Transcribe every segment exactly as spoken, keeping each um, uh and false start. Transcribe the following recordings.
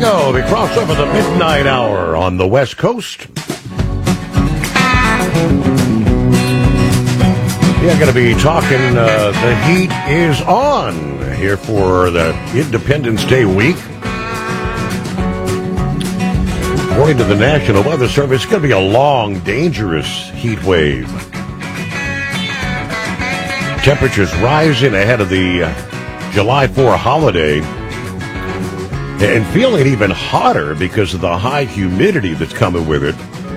go. We cross over the midnight hour on the West Coast. Yeah, going to be talking, uh, the heat is on here for the Independence Day week. According to the National Weather Service, it's going to be a long, dangerous heat wave. Temperatures rising ahead of the uh, July fourth holiday and feeling even hotter because of the high humidity that's coming with it.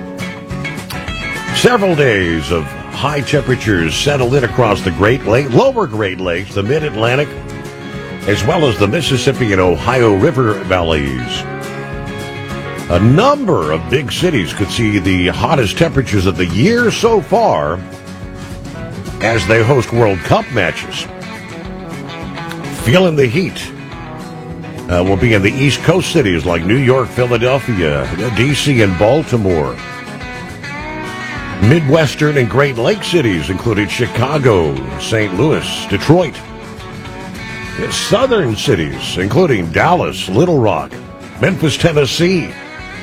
Several days of high temperatures settled in across the Great Lakes, lower Great Lakes, the Mid-Atlantic, as well as the Mississippi and Ohio River valleys. A number of big cities could see the hottest temperatures of the year so far as they host World Cup matches. Feeling the heat uh, will be in the East Coast cities like New York, Philadelphia, D C, and Baltimore. Midwestern and Great Lakes cities, including Chicago, Saint Louis, Detroit. Southern cities, including Dallas, Little Rock, Memphis, Tennessee.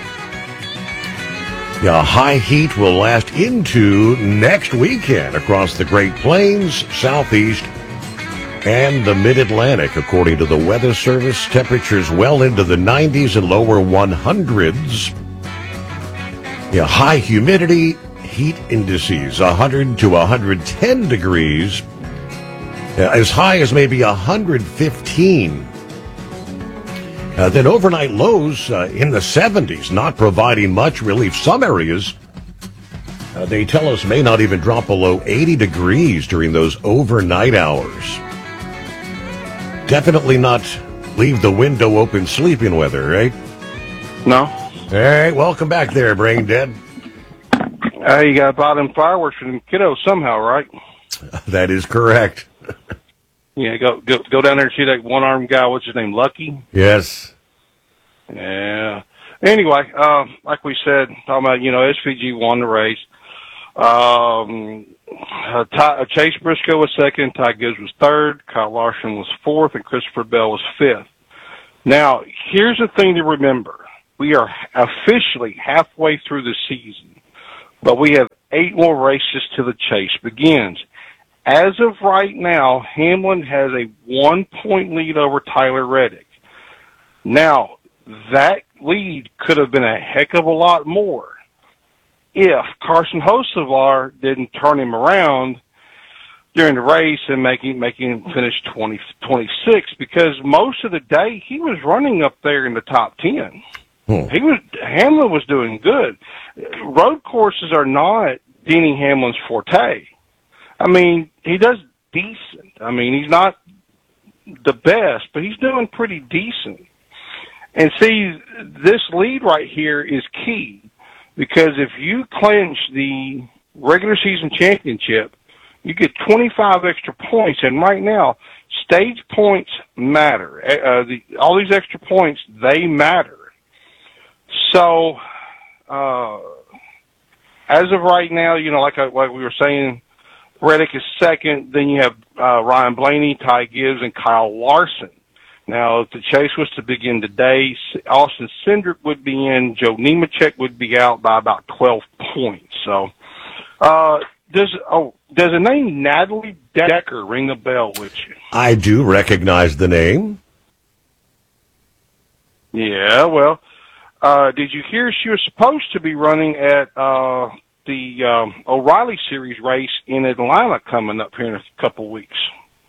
Yeah, high heat will last into next weekend across the Great Plains, Southeast, and the Mid-Atlantic, according to the Weather Service. Temperatures well into the nineties and lower hundreds. Yeah, high humidity, heat indices, one hundred to one hundred ten degrees, yeah, as high as maybe one hundred fifteen. Uh, then overnight lows uh, in the seventies, not providing much relief. Some areas, uh, they tell us, may not even drop below eighty degrees during those overnight hours. Definitely not leave the window open sleeping weather, right? No. All right, welcome back there, Brain Dead. Uh, you got to buy them fireworks for them kiddos somehow, right? That is correct. Yeah, go, go go down there and see that one-armed guy. What's his name, Lucky? Yes. Yeah. Anyway, uh, like we said, talking about, you know, S V G won the race. Um, uh, Ty, uh, Chase Briscoe was second, Ty Gibbs was third, Kyle Larson was fourth, and Christopher Bell was fifth. Now, here's the thing to remember. We are officially halfway through the season, but we have eight more races till the chase begins. As of right now, Hamlin has a one-point lead over Tyler Reddick. Now, that lead could have been a heck of a lot more if Carson Hocevar didn't turn him around during the race and make him, make him finish twenty, twenty-six, because most of the day he was running up there in the top ten. Hmm. He was Hamlin was doing good. Road courses are not Denny Hamlin's forte. I mean, he does decent. I mean, he's not the best, but he's doing pretty decent. And see, this lead right here is key, because if you clinch the regular season championship, you get twenty-five extra points, and right now, stage points matter. Uh, the, all these extra points, they matter. So, uh, as of right now, you know, like, I, like we were saying, Reddick is second. Then you have uh, Ryan Blaney, Ty Gibbs, and Kyle Larson. Now, if the chase was to begin today, Austin Cindric would be in. Joe Nemechek would be out by about twelve points. So, uh, does oh does the name Natalie Decker ring a bell with you? I do recognize the name. Yeah, well, uh, did you hear she was supposed to be running at uh, the um, O'Reilly Series race in Atlanta coming up here in a couple of weeks?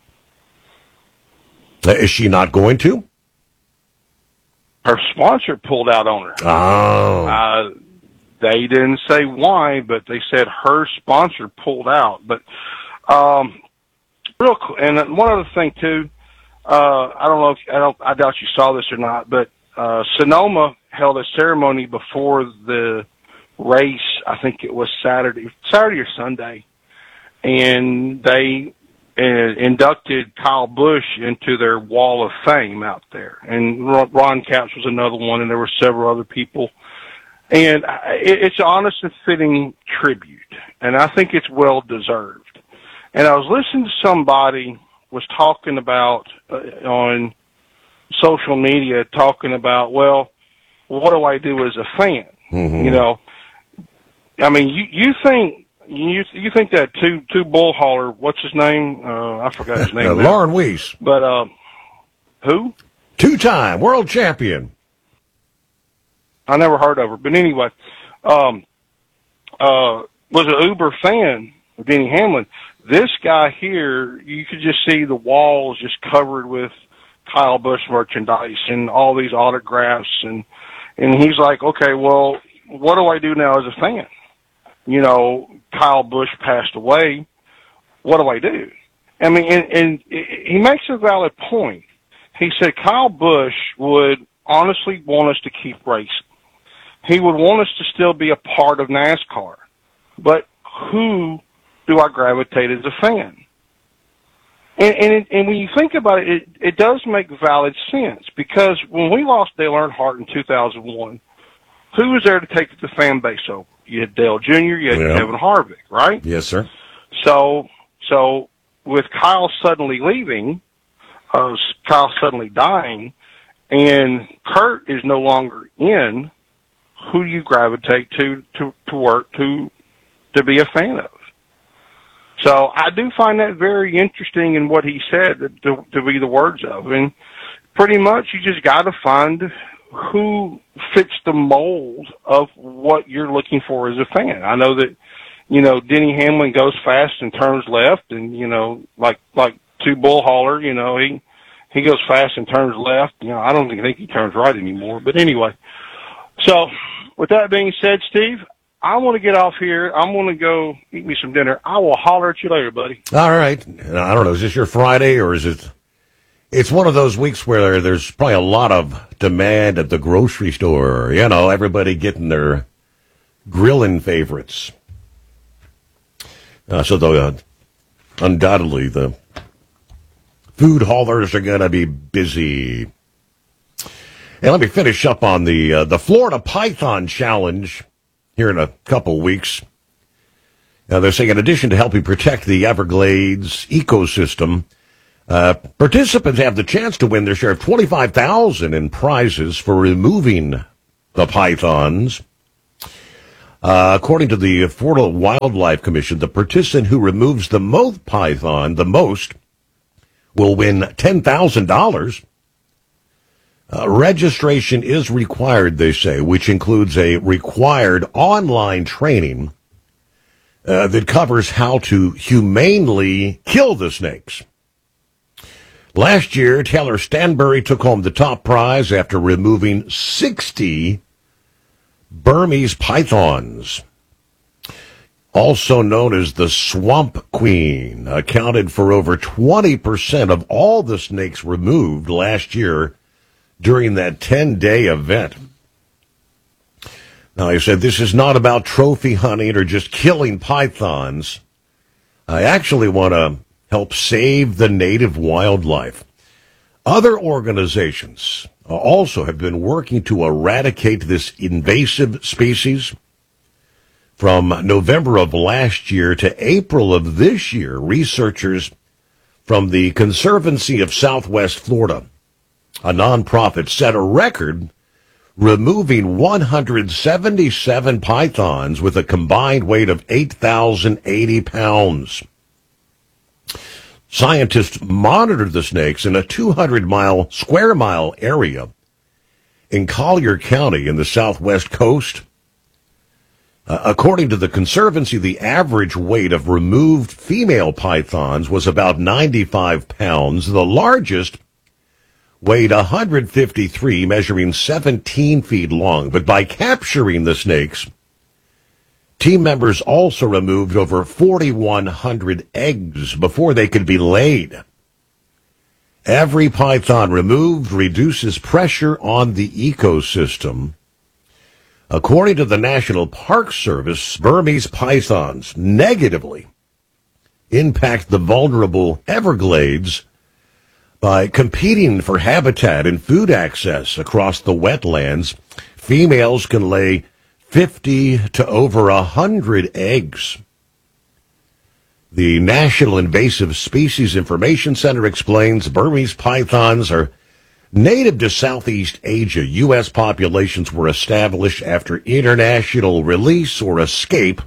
Uh, is she not going to? Her sponsor pulled out on her. Oh. Uh, they didn't say why, but they said her sponsor pulled out. But um, real cool. And one other thing too, uh, I don't know if I don't I doubt you saw this or not, but uh, Sonoma held a ceremony before the race. I think it was Saturday, Saturday or Sunday, and they uh, inducted Kyle Busch into their Wall of Fame out there. And Ron Capps was another one, and there were several other people. And it's an honest and fitting tribute, and I think it's well deserved. And I was listening to somebody was talking about uh, on social media, talking about, well, what do I do as a fan? Mm-hmm. You know, I mean, you, you think, you, you think that two, two bull hauler, what's his name? Uh, I forgot his name. uh, Lauren Weiss. But, um, who? Two-time world champion. I never heard of her. But anyway, um, uh, was an uber fan of Denny Hamlin. This guy here, you could just see the walls just covered with Kyle Busch merchandise and all these autographs. And, and he's like, okay, well, what do I do now as a fan? You know, Kyle Busch passed away. What do I do? I mean, and, and he makes a valid point. He said Kyle Busch would honestly want us to keep racing. He would want us to still be a part of NASCAR. But who do I gravitate as a fan? And, and, and when you think about it, it, it does make valid sense, because when we lost Dale Earnhardt in two thousand one, who was there to take the fan base over? You had Dale Junior, you had yeah. Kevin Harvick, right? Yes, sir. So, so with Kyle suddenly leaving, uh, Kyle suddenly dying, and Kurt is no longer in, who do you gravitate to, to, to work, to, to be a fan of? So I do find that very interesting in what he said, to, to be the words of. And pretty much you just got to find who fits the mold of what you're looking for as a fan. I know that, you know, Denny Hamlin goes fast and turns left, and, you know, like, like two bull hauler, you know, he, he goes fast and turns left. You know, I don't think he turns right anymore. But anyway, so with that being said, Steve, I want to get off here. I'm going to go eat me some dinner. I will holler at you later, buddy. All right. I don't know. Is this your Friday, or is it? It's one of those weeks where there's probably a lot of demand at the grocery store. You know, everybody getting their grilling favorites. Uh, so, the, uh, undoubtedly, the food haulers are going to be busy. And let me finish up on the uh, the Florida Python Challenge here in a couple weeks. Now, they're saying in addition to helping protect the Everglades ecosystem, uh, participants have the chance to win their share of twenty-five thousand dollars in prizes for removing the pythons. Uh, according to the Florida Wildlife Commission, the participant who removes the most python, the most, will win ten thousand dollars. Uh, registration is required, they say, which includes a required online training uh, that covers how to humanely kill the snakes. Last year, Taylor Stanbury took home the top prize after removing sixty Burmese pythons, also known as the Swamp Queen, accounted for over twenty percent of all the snakes removed last year during that ten-day event. Now, he said, this is not about trophy hunting or just killing pythons. I actually want to help save the native wildlife. Other organizations also have been working to eradicate this invasive species. From November of last year to April of this year, researchers from the Conservancy of Southwest Florida, a nonprofit, set a record removing one hundred seventy-seven pythons with a combined weight of eight thousand eighty pounds. Scientists monitored the snakes in a two hundred mile square mile area in Collier County in the southwest coast. Uh, according to the Conservancy, the average weight of removed female pythons was about ninety-five pounds. The largest weighed one hundred fifty-three, measuring seventeen feet long. But by capturing the snakes, team members also removed over forty-one hundred eggs before they could be laid. Every python removed reduces pressure on the ecosystem. According to the National Park Service, Burmese pythons negatively impact the vulnerable Everglades by competing for habitat and food access across the wetlands. Females can lay fifty to over one hundred eggs. The National Invasive Species Information Center explains Burmese pythons are Native to Southeast Asia, U S populations were established after international release or escape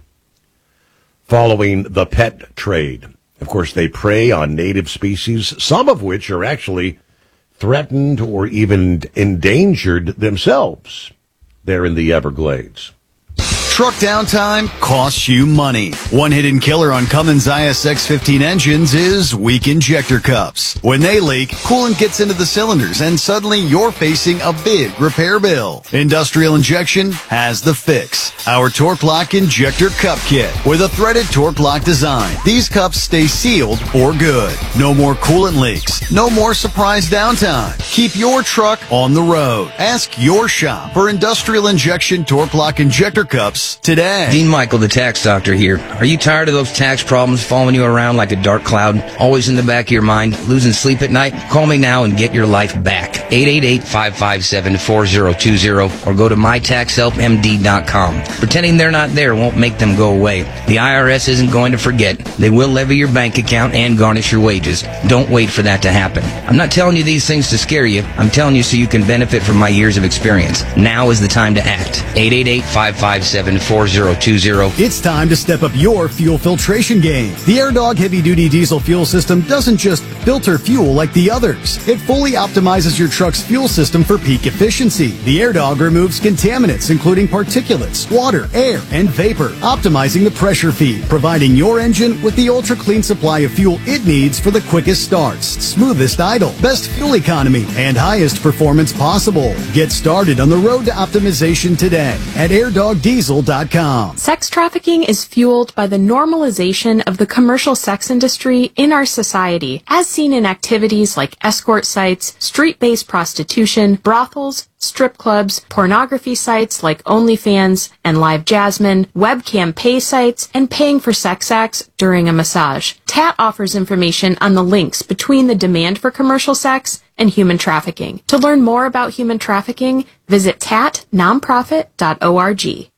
following the pet trade. Of course, they prey on native species, some of which are actually threatened or even endangered themselves there in the Everglades. Truck downtime costs you money. One hidden killer on Cummins I S X fifteen engines is weak injector cups. When they leak, coolant gets into the cylinders and suddenly you're facing a big repair bill. Industrial Injection has the fix. Our Torque Lock Injector Cup Kit with a threaded Torque Lock design. These cups stay sealed for good. No more coolant leaks. No more surprise downtime. Keep your truck on the road. Ask your shop for Industrial Injection Torque Lock Injector Cups today. Dean Michael, the tax doctor here. Are you tired of those tax problems following you around like a dark cloud, always in the back of your mind, losing sleep at night? Call me now and get your life back. eight eight eight, five five seven, four zero two zero or go to my tax help m d dot com. Pretending they're not there won't make them go away. The I R S isn't going to forget. They will levy your bank account and garnish your wages. Don't wait for that to happen. I'm not telling you these things to scare you. I'm telling you so you can benefit from my years of experience. Now is the time to act. eight eight eight, five five seven, four zero two zero. It's time to step up your fuel filtration game. The AirDog heavy-duty diesel fuel system doesn't just filter fuel like the others. It fully optimizes your truck's fuel system for peak efficiency. The AirDog removes contaminants, including particulates, water, air, and vapor, optimizing the pressure feed, providing your engine with the ultra-clean supply of fuel it needs for the quickest starts, smoothest idle, best fuel economy, and highest performance possible. Get started on the road to optimization today at air dog diesel dot com. Sex trafficking is fueled by the normalization of the commercial sex industry in our society, as seen in activities like escort sites, street-based prostitution, brothels, strip clubs, pornography sites like OnlyFans and Live Jasmine, webcam pay sites, and paying for sex acts during a massage. T A T offers information on the links between the demand for commercial sex and human trafficking. To learn more about human trafficking, visit tat nonprofit dot org.